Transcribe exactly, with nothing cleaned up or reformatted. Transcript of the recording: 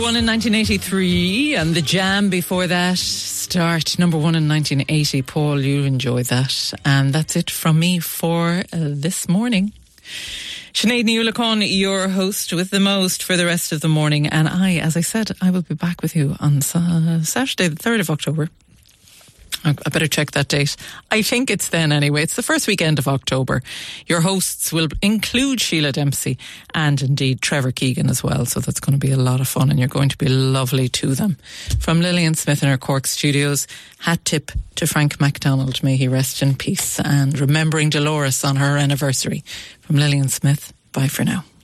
one in nineteen eighty-three, and The Jam before that. Start number one in nineteen eighty. Paul, you enjoy that. And that's it from me for uh, this morning. Sinead Niulacon, your host with the most for the rest of the morning. And I, as I said, I will be back with you on uh, Saturday, the third of October. I better check that date. I think it's then anyway. It's the first weekend of October. Your hosts will include Sheila Dempsey and indeed Trevor Keegan as well. So that's going to be a lot of fun and you're going to be lovely to them. From Lillian Smith in her Cork studios, hat tip to Frank MacDonald. May he rest in peace. And remembering Dolores on her anniversary. From Lillian Smith, bye for now.